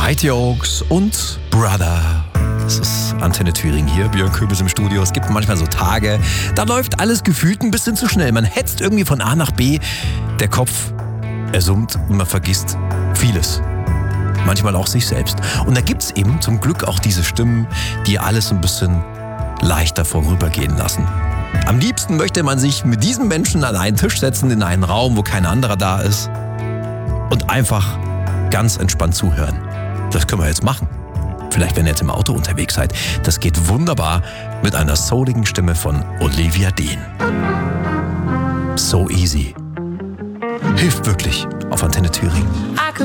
Mighty Oaks und Brother. Das ist Antenne Thüringen hier, Björn Köbis im Studio. Es gibt manchmal so Tage, da läuft alles gefühlt ein bisschen zu schnell. Man hetzt irgendwie von A nach B, der Kopf, er summt und man vergisst vieles. Manchmal auch sich selbst. Und da gibt's eben zum Glück auch diese Stimmen, die alles ein bisschen leichter vorübergehen lassen. Am liebsten möchte man sich mit diesen Menschen an einen Tisch setzen, in einen Raum, wo kein anderer da ist und einfach ganz entspannt zuhören. Das können wir jetzt machen. Vielleicht, wenn ihr jetzt im Auto unterwegs seid. Das geht wunderbar mit einer souligen Stimme von Olivia Dean. So easy. Hilft wirklich auf Antenne Thüringen.